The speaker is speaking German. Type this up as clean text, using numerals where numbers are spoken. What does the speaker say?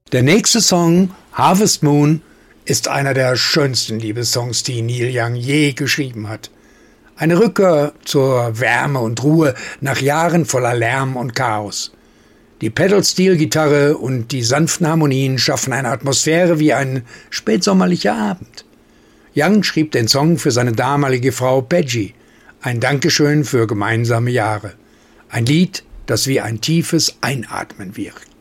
Der nächste Song, Harvest Moon, ist einer der schönsten Liebessongs, die Neil Young je geschrieben hat. Eine Rückkehr zur Wärme und Ruhe nach Jahren voller Lärm und Chaos. Die Pedal-Steel-Gitarre und die sanften Harmonien schaffen eine Atmosphäre wie ein spätsommerlicher Abend. Young schrieb den Song für seine damalige Frau Peggy, ein Dankeschön für gemeinsame Jahre. Ein Lied, das wie ein tiefes Einatmen wirkt.